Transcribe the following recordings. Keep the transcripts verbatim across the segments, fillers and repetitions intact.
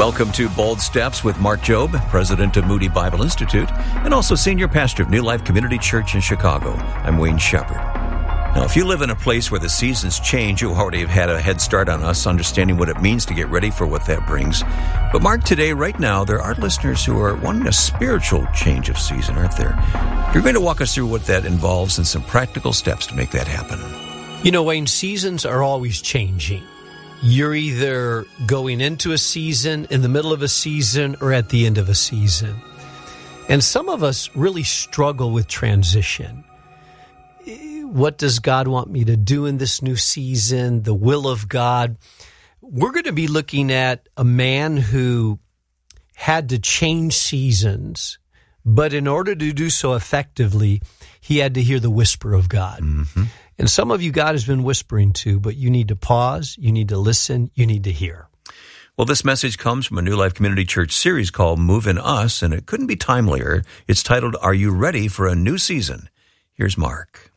Welcome to Bold Steps with Mark Jobe, president of Moody Bible Institute, and also senior pastor of New Life Community Church in Chicago. I'm Wayne Shepherd. Now, if you live in a place where the seasons change, you already have had a head start on us understanding what it means to get ready for what that brings. But Mark, today, right now, there are listeners who are wanting a spiritual change of season, aren't there? You're going to walk us through what that involves and some practical steps to make that happen. You know, Wayne, seasons are always changing. You're either going into a season, in the middle of a season, or at the end of a season. And some of us really struggle with transition. What does God want me to do in this new season? The will of God. We're going to be looking at a man who had to change seasons, but in order to do so effectively, he had to hear the whisper of God. Mm-hmm. And some of you God has been whispering to, but you need to pause, you need to listen, you need to hear. Well, this message comes from a New Life Community Church series called Move in Us, and it couldn't be timelier. It's titled, Are You Ready for a New Season? Here's Mark.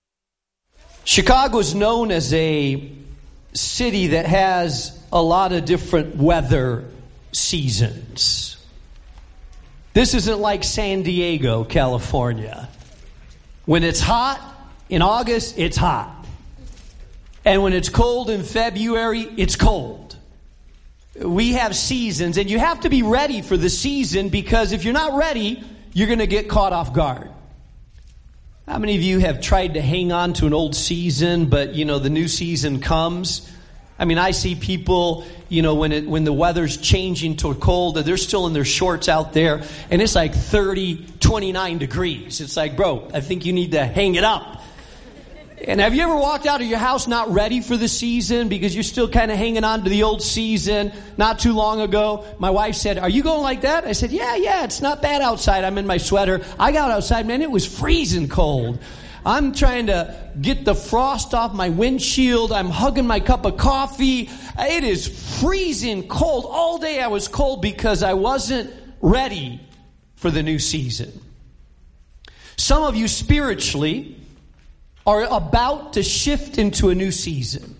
Chicago is known as a city that has a lot of different weather seasons. This isn't like San Diego, California. When it's hot, in August, it's hot. And when it's cold in February, it's cold. We have seasons, and you have to be ready for the season, because if you're not ready, you're going to get caught off guard. How many of you have tried to hang on to an old season, but, you know, the new season comes? I mean, I see people, you know, when it when the weather's changing to cold, they're still in their shorts out there, and it's like thirty, twenty-nine degrees. It's like, bro, I think you need to hang it up. And have you ever walked out of your house not ready for the season because you're still kind of hanging on to the old season? Not too long ago, my wife said, "Are you going like that?" I said, yeah, yeah, it's not bad outside. I'm in my sweater. I got outside, man, it was freezing cold. I'm trying to get the frost off my windshield. I'm hugging my cup of coffee. It is freezing cold. All day I was cold because I wasn't ready for the new season. Some of you spiritually are about to shift into a new season.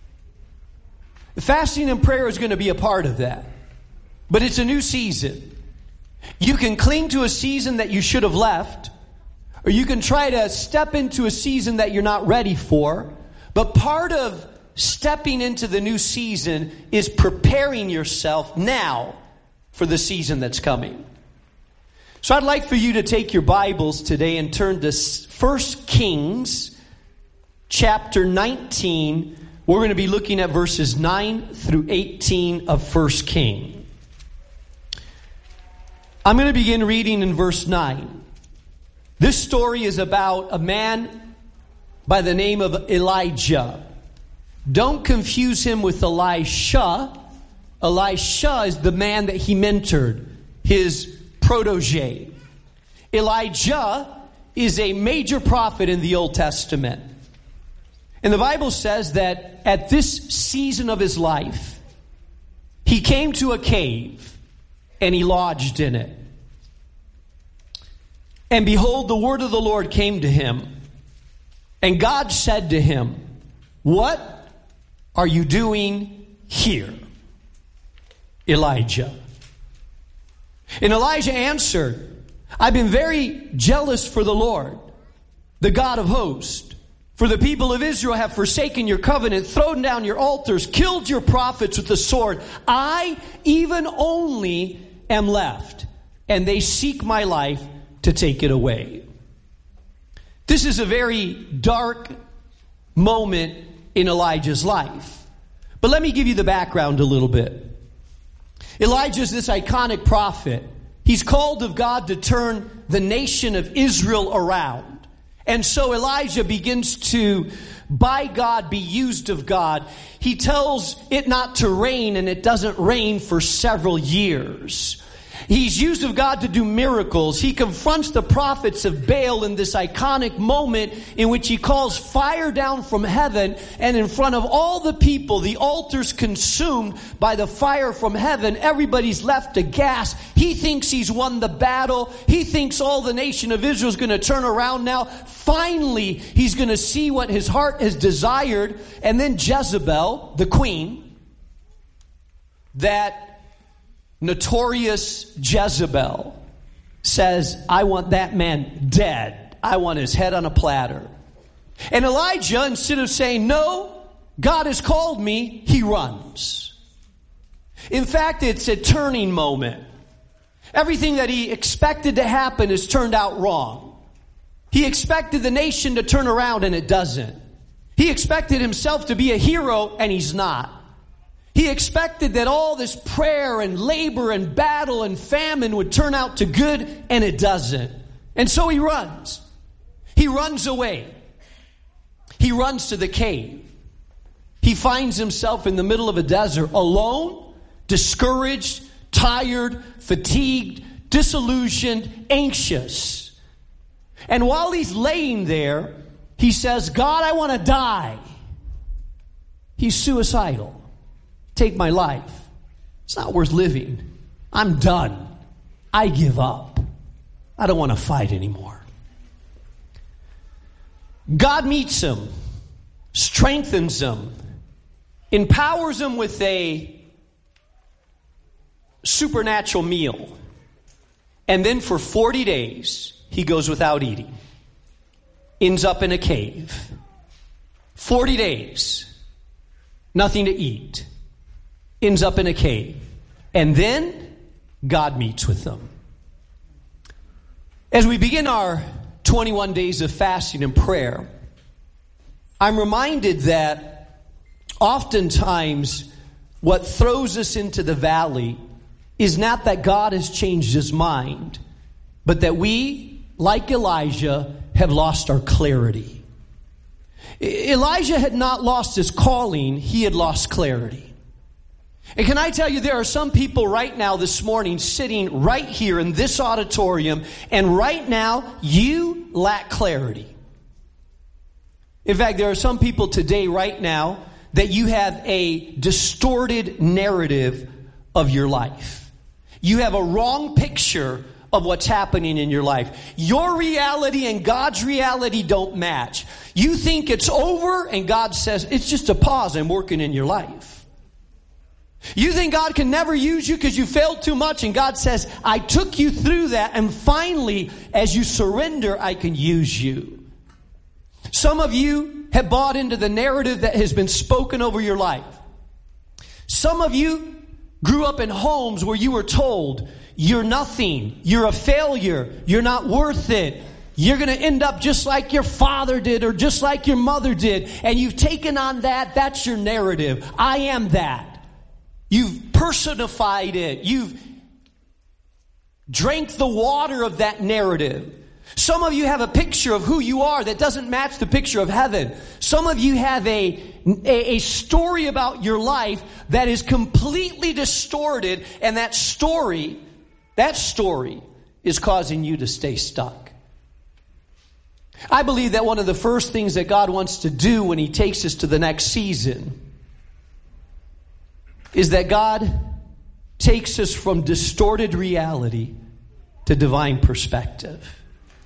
Fasting and prayer is going to be a part of that. But it's a new season. You can cling to a season that you should have left, or you can try to step into a season that you're not ready for. But part of stepping into the new season is preparing yourself now for the season that's coming. So I'd like for you to take your Bibles today and turn to First Kings chapter nineteen. We're going to be looking at verses nine through eighteen of First Kings. I'm going to begin reading in verse nine. This story is about a man by the name of Elijah. Don't confuse him with Elisha. Elisha is the man that he mentored, his protege. Elijah is a major prophet in the Old Testament. And the Bible says that at this season of his life, he came to a cave and he lodged in it. And behold, the word of the Lord came to him. And God said to him, "What are you doing here, Elijah?" And Elijah answered, "I've been very jealous for the Lord, the God of hosts. For the people of Israel have forsaken your covenant, thrown down your altars, killed your prophets with the sword. I, even only, am left, and they seek my life to take it away." This is a very dark moment in Elijah's life. But let me give you the background a little bit. Elijah is this iconic prophet. He's called of God to turn the nation of Israel around. And so Elijah begins to, by God, be used of God. He tells it not to rain, and it doesn't rain for several years. He's used of God to do miracles. He confronts the prophets of Baal in this iconic moment in which he calls fire down from heaven, and in front of all the people, the altar's consumed by the fire from heaven. Everybody's left aghast. He thinks he's won the battle. He thinks all the nation of Israel is going to turn around now. Finally, he's going to see what his heart has desired. And then Jezebel, the queen, that notorious Jezebel says, I want that man dead. I want his head on a platter. And Elijah, instead of saying, no, God has called me, he runs. In fact, it's a turning moment. Everything that he expected to happen has turned out wrong. He expected the nation to turn around, and it doesn't. He expected himself to be a hero, and he's not. He expected that all this prayer and labor and battle and famine would turn out to good, and it doesn't. And so he runs. He runs away. He runs to the cave. He finds himself in the middle of a desert, alone, discouraged, tired, fatigued, disillusioned, anxious. And while he's laying there, he says, God, I want to die. He's suicidal. Take my life. It's not worth living. I'm done. I give up. I don't want to fight anymore. God meets him, strengthens him, empowers him with a supernatural meal. And then for forty days, he goes without eating. Ends up in a cave. forty days. Nothing to eat. Ends up in a cave. And then God meets with them. As we begin our twenty-one days of fasting and prayer, I'm reminded that oftentimes what throws us into the valley is not that God has changed his mind, but that we, like Elijah, have lost our clarity. Elijah had not lost his calling, he had lost clarity. And can I tell you, there are some people right now this morning sitting right here in this auditorium, and right now you lack clarity. In fact, there are some people today right now that you have a distorted narrative of your life. You have a wrong picture of what's happening in your life. Your reality and God's reality don't match. You think it's over, and God says, it's just a pause. I'm working in your life. You think God can never use you because you failed too much, and God says, I took you through that, and finally, as you surrender, I can use you. Some of you have bought into the narrative that has been spoken over your life. Some of you grew up in homes where you were told, you're nothing, you're a failure, you're not worth it. You're going to end up just like your father did or just like your mother did. And you've taken on that. That's your narrative. I am that. You've personified it. You've drank the water of that narrative. Some of you have a picture of who you are that doesn't match the picture of heaven. Some of you have a, a, a story about your life that is completely distorted, and that story, that story is causing you to stay stuck. I believe that one of the first things that God wants to do when he takes us to the next season is that God takes us from distorted reality to divine perspective.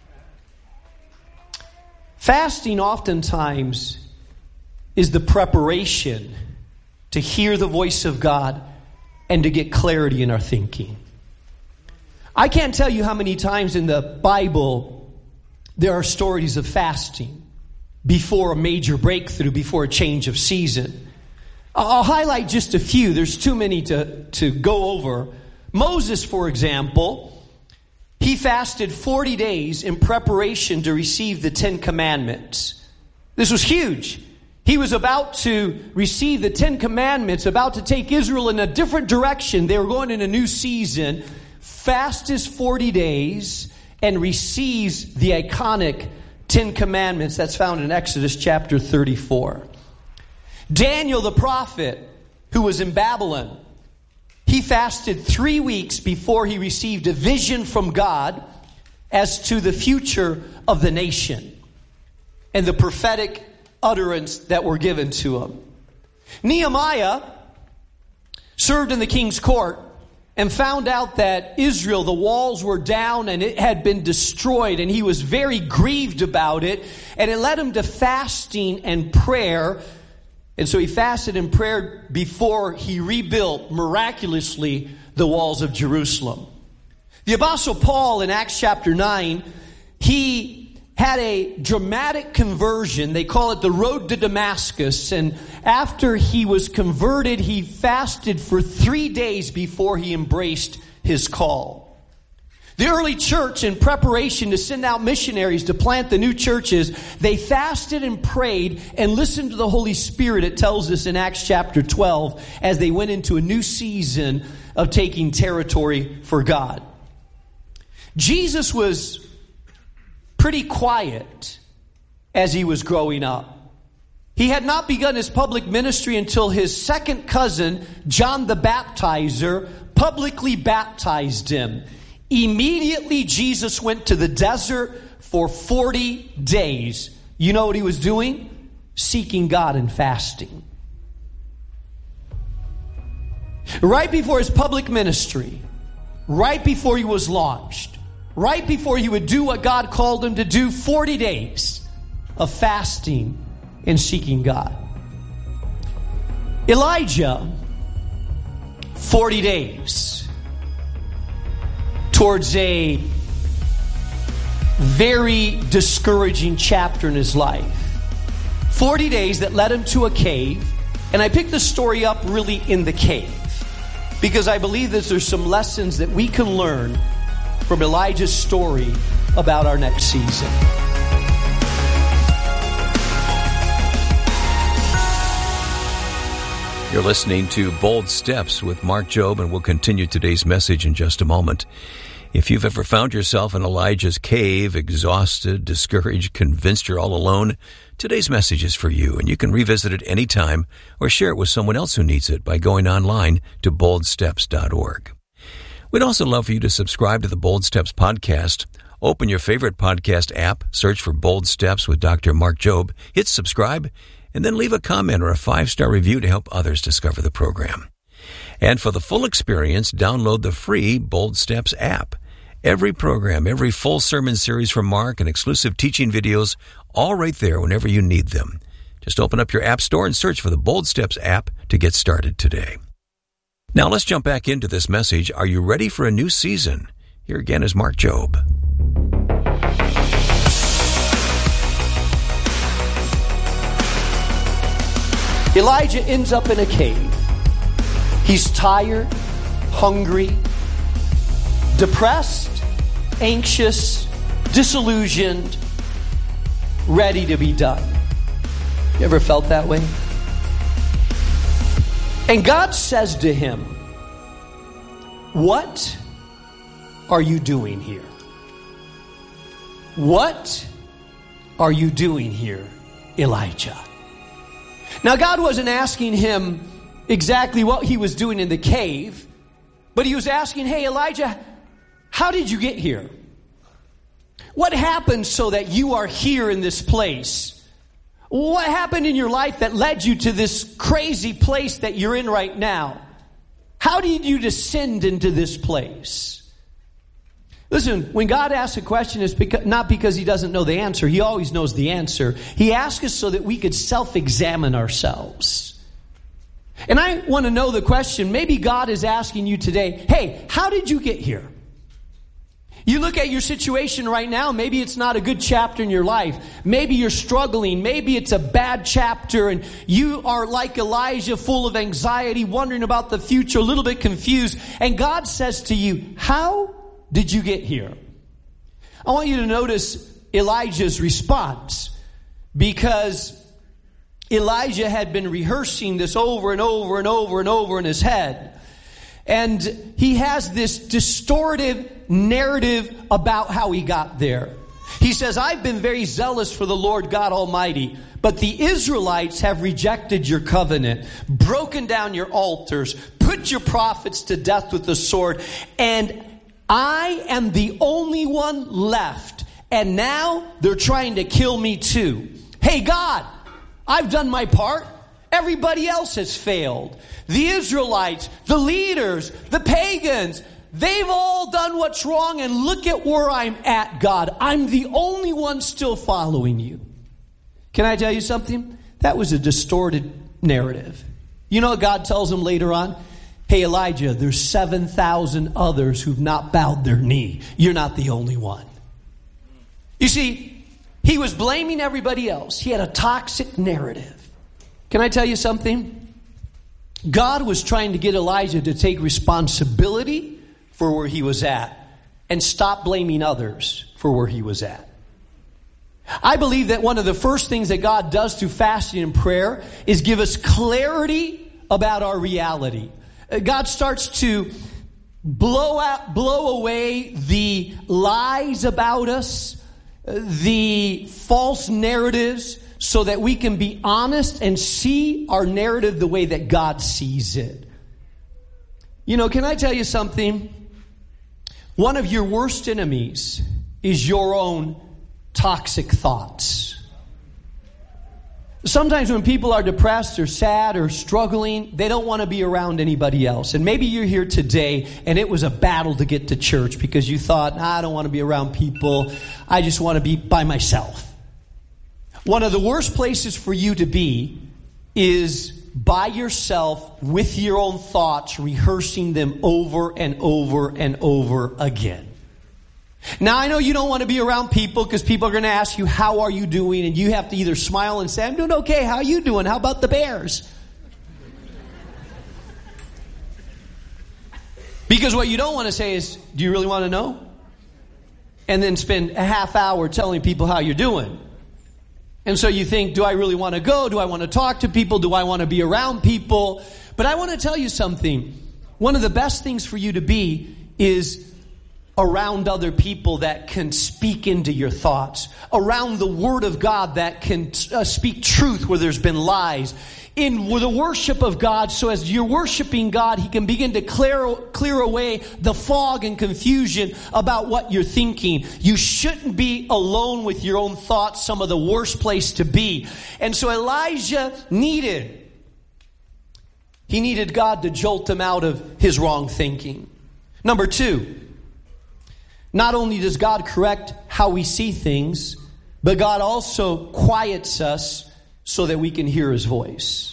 Fasting oftentimes is the preparation to hear the voice of God and to get clarity in our thinking. I can't tell you how many times in the Bible there are stories of fasting before a major breakthrough, before a change of season. I'll highlight just a few. There's too many to, to go over. Moses, for example, he fasted forty days in preparation to receive the Ten Commandments. This was huge. He was about to receive the Ten Commandments, about to take Israel in a different direction. They were going in a new season. Fasts forty days and receives the iconic Ten Commandments that's found in Exodus chapter thirty-four. Daniel the prophet, who was in Babylon, he fasted three weeks before he received a vision from God as to the future of the nation and the prophetic utterance that were given to him. Nehemiah served in the king's court and found out that Israel, the walls were down and it had been destroyed, and he was very grieved about it, and it led him to fasting and prayer And so he fasted and prayed before he rebuilt miraculously the walls of Jerusalem. The Apostle Paul in Acts chapter nine, he had a dramatic conversion. They call it the road to Damascus. And after he was converted, he fasted for three days before he embraced his call. The early church, in preparation to send out missionaries to plant the new churches, they fasted and prayed and listened to the Holy Spirit, it tells us in Acts chapter twelve, as they went into a new season of taking territory for God. Jesus was pretty quiet as he was growing up. He had not begun his public ministry until his second cousin, John the Baptizer, publicly baptized him. Immediately, Jesus went to the desert for forty days. You know what he was doing? Seeking God and fasting. Right before his public ministry, right before he was launched, right before he would do what God called him to do, forty days of fasting and seeking God. Elijah, forty days. Towards a very discouraging chapter in his life. forty days that led him to a cave. And I picked the story up really in the cave, because I believe that there's some lessons that we can learn from Elijah's story about our next season. You're listening to Bold Steps with Mark Jobe, and we'll continue today's message in just a moment. If you've ever found yourself in Elijah's cave, exhausted, discouraged, convinced you're all alone, today's message is for you, and you can revisit it anytime or share it with someone else who needs it by going online to bold steps dot org. We'd also love for you to subscribe to the Bold Steps podcast. Open your favorite podcast app, search for Bold Steps with Doctor Mark Jobe, hit subscribe, and then leave a comment or a five-star review to help others discover the program. And for the full experience, download the free Bold Steps app. Every program, every full sermon series from Mark, and exclusive teaching videos, all right there whenever you need them. Just open up your app store and search for the Bold Steps app to get started today. Now let's jump back into this message. Are you ready for a new season? Here again is Mark Jobe. Elijah ends up in a cave. He's tired, hungry, depressed, anxious, disillusioned, ready to be done. You ever felt that way? And God says to him, "What are you doing here? What are you doing here, Elijah?" Now, God wasn't asking him exactly what he was doing in the cave, but he was asking, "Hey, Elijah, how did you get here? What happened so that you are here in this place? What happened in your life that led you to this crazy place that you're in right now? How did you descend into this place?" Listen, when God asks a question, it's because, not because he doesn't know the answer. He always knows the answer. He asks us so that we could self-examine ourselves. And I want to know the question. Maybe God is asking you today, hey, how did you get here? You look at your situation right now, maybe it's not a good chapter in your life. Maybe you're struggling. Maybe it's a bad chapter and you are like Elijah, full of anxiety, wondering about the future, a little bit confused. And God says to you, how did you get here? I want you to notice Elijah's response, because Elijah had been rehearsing this over and over and over and over in his head. And he has this distorted narrative about how he got there. He says, "I've been very zealous for the Lord God Almighty, but the Israelites have rejected your covenant, broken down your altars, put your prophets to death with the sword, and I am the only one left, and now they're trying to kill me too. Hey God, I've done my part. Everybody else has failed. The Israelites, the leaders, the pagans, they've all done what's wrong, and look at where I'm at, God. I'm the only one still following you." Can I tell you something? That was a distorted narrative. You know what God tells him later on? Hey, Elijah, there's seven thousand others who've not bowed their knee. You're not the only one. You see, he was blaming everybody else. He had a toxic narrative. Can I tell you something? God was trying to get Elijah to take responsibility for where he was at and stop blaming others for where he was at. I believe that one of the first things that God does through fasting and prayer is give us clarity about our reality. God starts to blow out, blow away the lies about us, the false narratives, so that we can be honest and see our narrative the way that God sees it. You know, can I tell you something? One of your worst enemies is your own toxic thoughts. Sometimes when people are depressed or sad or struggling, they don't want to be around anybody else. And maybe you're here today and it was a battle to get to church because you thought, nah, I don't want to be around people. I just want to be by myself. One of the worst places for you to be is by yourself with your own thoughts, rehearsing them over and over and over again. Now, I know you don't want to be around people because people are going to ask you, how are you doing? And you have to either smile and say, I'm doing okay. How are you doing? How about the Bears? Because what you don't want to say is, do you really want to know? And then spend a half hour telling people how you're doing. And so you think, do I really want to go? Do I want to talk to people? Do I want to be around people? But I want to tell you something. One of the best things for you to be is around other people that can speak into your thoughts, around the Word of God that can uh, speak truth where there's been lies, in the worship of God, so as you're worshiping God, He can begin to clear, clear away the fog and confusion about what you're thinking. You shouldn't be alone with your own thoughts, some of the worst place to be. And so Elijah needed, he needed God to jolt him out of his wrong thinking. Number two, not only does God correct how we see things, but God also quiets us so that we can hear His voice.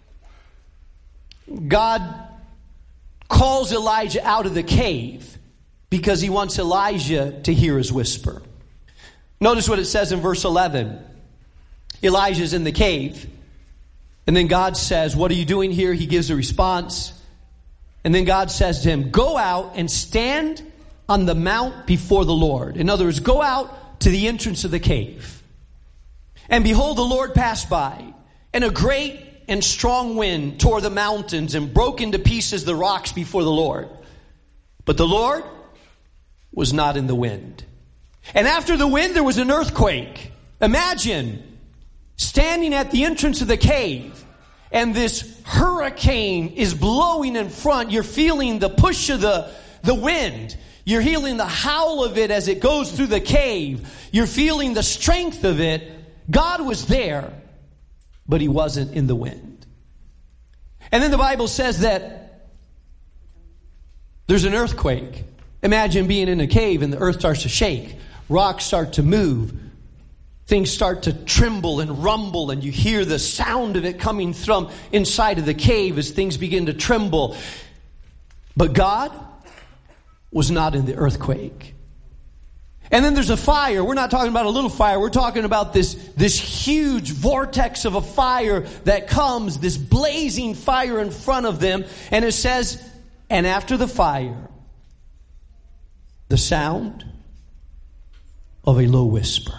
God calls Elijah out of the cave because He wants Elijah to hear His whisper. Notice what it says in verse eleven. Elijah's in the cave, and then God says, what are you doing here? He gives a response. And then God says to him, go out and stand on the mount before the Lord. In other words, go out to the entrance of the cave. And behold, the Lord passed by, and a great and strong wind tore the mountains and broke into pieces the rocks before the Lord. But the Lord was not in the wind. And after the wind, there was an earthquake. Imagine standing at the entrance of the cave, and this hurricane is blowing in front. You're feeling the push of the, the wind. You're feeling the howl of it as it goes through the cave. You're feeling the strength of it. God was there, but He wasn't in the wind. And then the Bible says that there's an earthquake. Imagine being in a cave and the earth starts to shake. Rocks start to move. Things start to tremble and rumble, and you hear the sound of it coming from inside of the cave as things begin to tremble. But God was not in the earthquake. And then there's a fire. We're not talking about a little fire. We're talking about this, this huge vortex of a fire that comes, this blazing fire in front of them. And it says, and after the fire, the sound of a low whisper.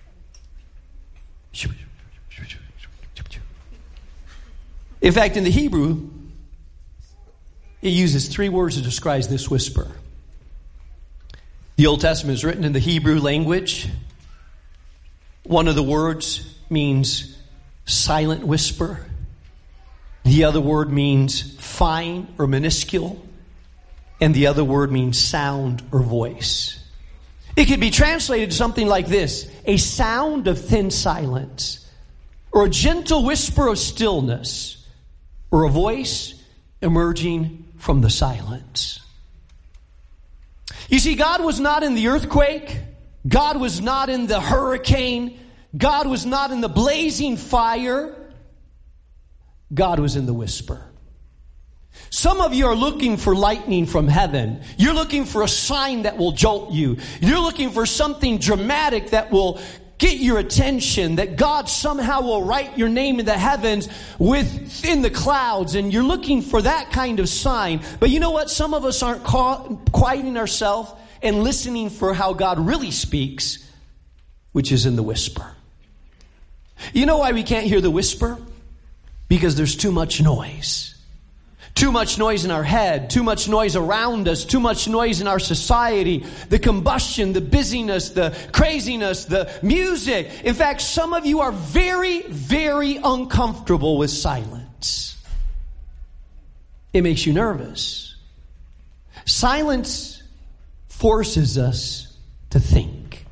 In fact, in the Hebrew, it uses three words to describe this whisper. The Old Testament is written in the Hebrew language. One of the words means silent whisper. The other word means fine or minuscule. And the other word means sound or voice. It could be translated something like this: a sound of thin silence, or a gentle whisper of stillness, or a voice emerging from the silence. You see, God was not in the earthquake. God was not in the hurricane. God was not in the blazing fire. God was in the whisper. Some of you are looking for lightning from heaven. You're looking for a sign that will jolt you. You're looking for something dramatic that will get your attention, that God somehow will write your name in the heavens within the clouds, and you're looking for that kind of sign. But you know what? Some of us aren't quieting ourselves and listening for how God really speaks, which is in the whisper. You know why we can't hear the whisper? Because there's too much noise. Too much noise in our head, too much noise around us, too much noise in our society, the combustion, the busyness, the craziness, the music. In fact, some of you are very, very uncomfortable with silence. It makes you nervous. Silence forces us to think.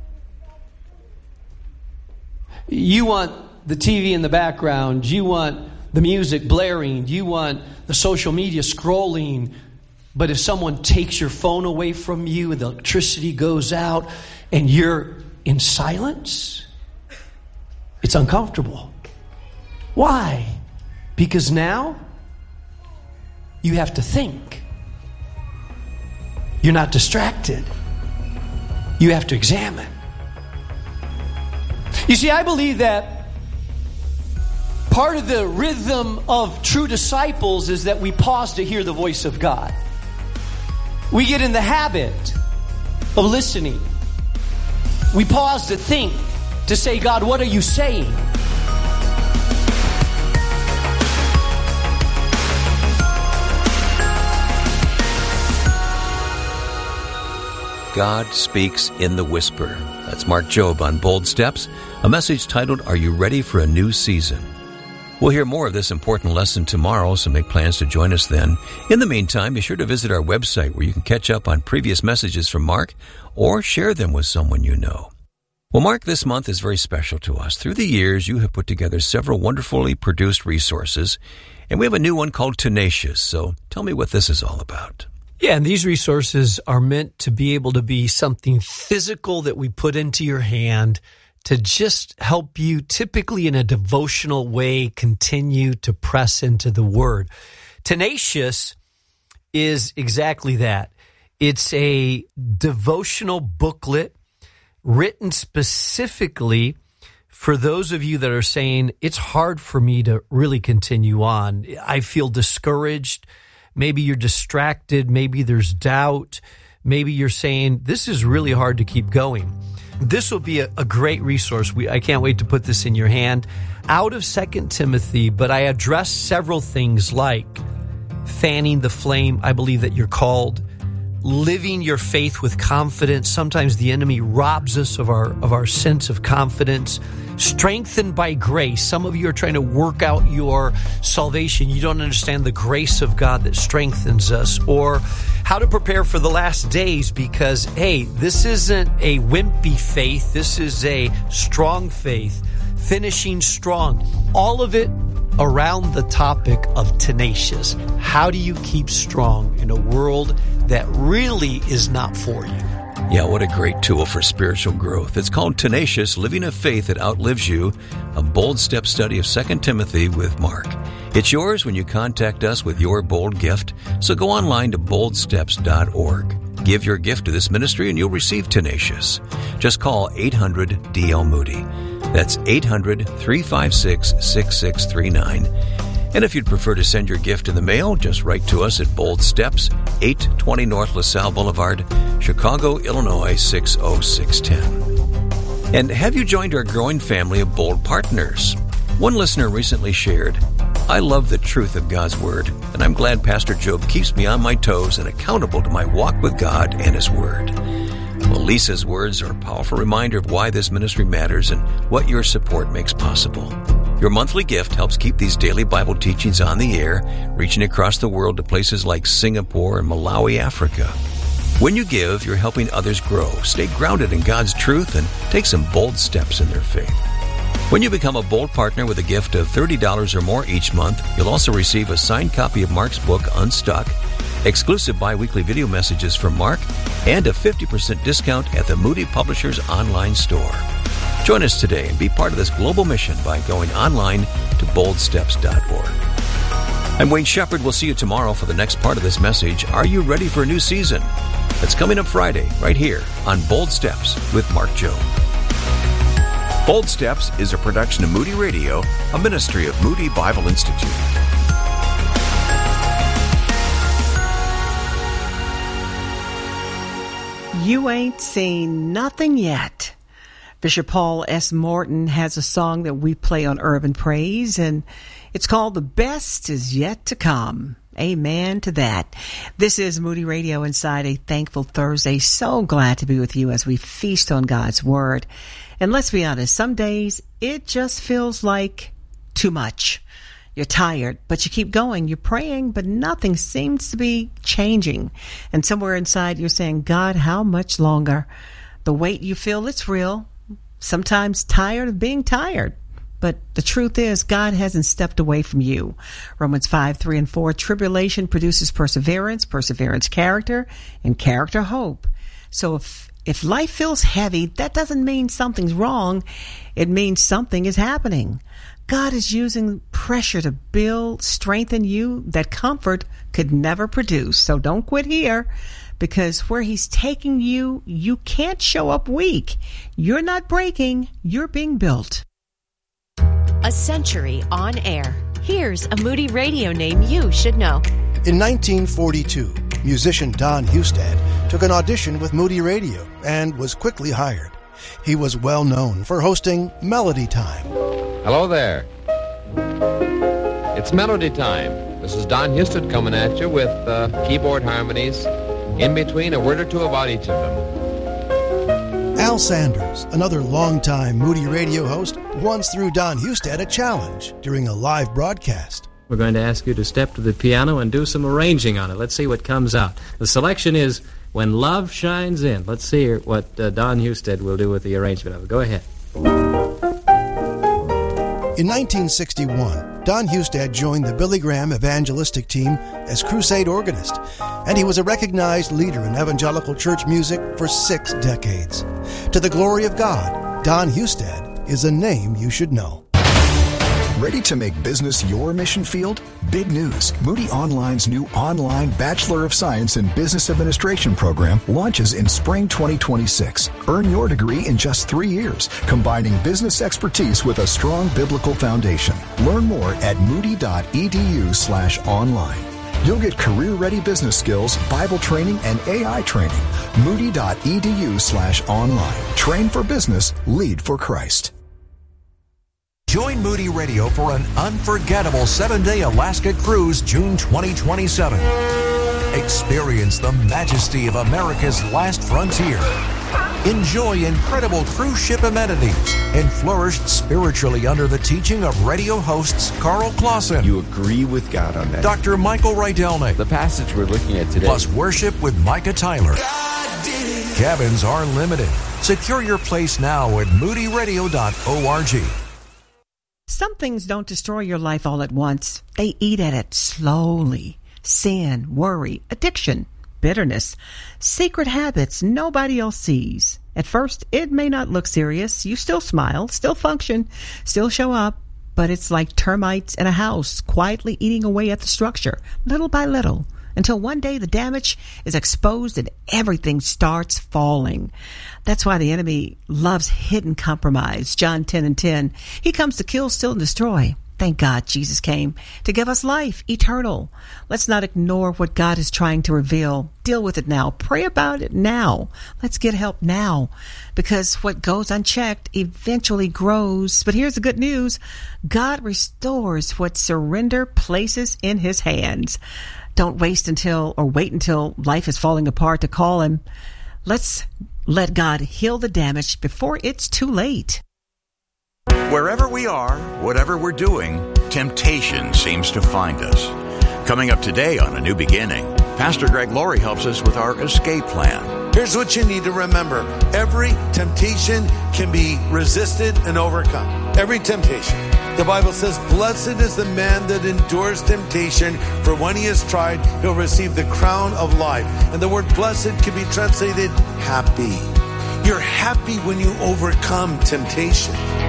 You want the T V in the background, you want the music blaring, you want the social media scrolling, but if someone takes your phone away from you and the electricity goes out and you're in silence, it's uncomfortable. Why? Because now you have to think. You're not distracted. You have to examine. You see, I believe that part of the rhythm of true disciples is that we pause to hear the voice of God. We get in the habit of listening. We pause to think, to say, God, what are you saying? God speaks in the whisper. That's Mark Jobe on Bold Steps, a message titled, Are You Ready for a New Season? We'll hear more of this important lesson tomorrow, so make plans to join us then. In the meantime, be sure to visit our website where you can catch up on previous messages from Mark or share them with someone you know. Well, Mark, this month is very special to us. Through the years, you have put together several wonderfully produced resources, and we have a new one called Tenacious. So tell me what this is all about. Yeah, and these resources are meant to be able to be something physical that we put into your hand to just help you, typically in a devotional way, continue to press into the Word. Tenacious is exactly that. It's a devotional booklet written specifically for those of you that are saying, it's hard for me to really continue on. I feel discouraged. Maybe you're distracted. Maybe there's doubt. Maybe you're saying, this is really hard to keep going. This will be a, a great resource. We, I can't wait to put this in your hand. Out of Second Timothy, but I address several things like fanning the flame. I believe that you're called. Living your faith with confidence. Sometimes the enemy robs us of our of our sense of confidence. Strengthened by grace. Some of you are trying to work out your salvation. You don't understand the grace of God that strengthens us. Or how to prepare for the last days, because, hey, this isn't a wimpy faith. This is a strong faith. Finishing strong. All of it around the topic of tenacious. How do you keep strong in a world that really is not for you? Yeah, what a great tool for spiritual growth. It's called Tenacious, Living a Faith That Outlives You, a bold step study of Second Timothy with Mark. It's yours when you contact us with your bold gift, so go online to bold steps dot org. Give your gift to this ministry and you'll receive Tenacious. Just call eight hundred D L Moody. That's eight hundred, three five six, six six three nine. And if you'd prefer to send your gift in the mail, just write to us at Bold Steps, eight twenty North LaSalle Boulevard, Chicago, Illinois, six oh six one oh. And have you joined our growing family of Bold Partners? One listener recently shared, I love the truth of God's Word, and I'm glad Pastor Jobe keeps me on my toes and accountable to my walk with God and His Word. Well, Lisa's words are a powerful reminder of why this ministry matters and what your support makes possible. Your monthly gift helps keep these daily Bible teachings on the air, reaching across the world to places like Singapore and Malawi, Africa. When you give, you're helping others grow, stay grounded in God's truth, and take some bold steps in their faith. When you become a Bold Partner with a gift of thirty dollars or more each month, you'll also receive a signed copy of Mark's book, Unstuck, exclusive bi-weekly video messages from Mark, and a fifty percent discount at the Moody Publishers online store. Join us today and be part of this global mission by going online to bold steps dot org. I'm Wayne Shepherd. We'll see you tomorrow for the next part of this message. Are you ready for a new season? It's coming up Friday, right here on Bold Steps with Mark Jobe. Bold Steps is a production of Moody Radio, a ministry of Moody Bible Institute. You ain't seen nothing yet. Bishop Paul S. Morton has a song that we play on Urban Praise, and it's called The Best Is Yet to Come. Amen to that. This is Moody Radio inside a Thankful Thursday. So glad to be with you as we feast on God's Word. And let's be honest, some days it just feels like too much. You're tired, but you keep going. You're praying, but nothing seems to be changing. And somewhere inside you're saying, God, how much longer? The weight you feel, it's real. Sometimes tired of being tired. But the truth is, God hasn't stepped away from you. Romans five, three, and four, tribulation produces perseverance, perseverance character, and character hope. So if if life feels heavy, that doesn't mean something's wrong. It means something is happening. God is using pressure to build, strengthen you that comfort could never produce. So don't quit here, because where He's taking you, you can't show up weak. You're not breaking, you're being built. A century on air. Here's a Moody Radio name you should know. In nineteen forty-two, musician Don Hustad took an audition with Moody Radio and was quickly hired. He was well known for hosting Melody Time. Hello there. It's Melody Time. This is Don Hustad coming at you with uh, keyboard harmonies, in between a word or two about each of them. Al Sanders, another longtime Moody Radio host, once threw Don Hustad a challenge during a live broadcast. We're going to ask you to step to the piano and do some arranging on it. Let's see what comes out. The selection is When Love Shines In. Let's see what uh, Don Hustad will do with the arrangement of it. Go ahead. In nineteen sixty-one, Don Hustad joined the Billy Graham evangelistic team as crusade organist, and he was a recognized leader in evangelical church music for six decades. To the glory of God, Don Hustad is a name you should know. Ready to make business your mission field? Big news. Moody Online's new online Bachelor of Science in Business Administration program launches in spring twenty twenty-six. Earn your degree in just three years, combining business expertise with a strong biblical foundation. Learn more at moody.edu slash online. You'll get career-ready business skills, Bible training, and A I training. Moody.edu slash online. Train for business, lead for Christ. Join Moody Radio for an unforgettable seven-day Alaska cruise June twenty twenty-seven. Experience the majesty of America's last frontier. Enjoy incredible cruise ship amenities and flourish spiritually under the teaching of radio hosts Carl Clausen. You agree with God on that. Doctor Michael Rydelnik. The passage we're looking at today. Plus worship with Micah Tyler. Cabins are limited. Secure your place now at moody radio dot org. Some things don't destroy your life all at once. They eat at it slowly. Sin, worry, addiction, bitterness, secret habits nobody else sees. At first, it may not look serious. You still smile, still function, still show up, but it's like termites in a house, quietly eating away at the structure, little by little, until one day the damage is exposed and everything starts falling. That's why the enemy loves hidden compromise. John ten and ten. He comes to kill, steal, and destroy. Thank God Jesus came to give us life, eternal. Let's not ignore what God is trying to reveal. Deal with it now. Pray about it now. Let's get help now, because what goes unchecked eventually grows. But here's the good news. God restores what surrender places in His hands. Don't waste until or wait until life is falling apart to call Him. Let's let God heal the damage before it's too late. Wherever we are, whatever we're doing, temptation seems to find us. Coming up today on A New Beginning, Pastor Greg Laurie helps us with our escape plan. Here's what you need to remember. Every temptation can be resisted and overcome. Every temptation. The Bible says, blessed is the man that endures temptation, for when he is tried, he'll receive the crown of life. And the word blessed can be translated happy. You're happy when you overcome temptation.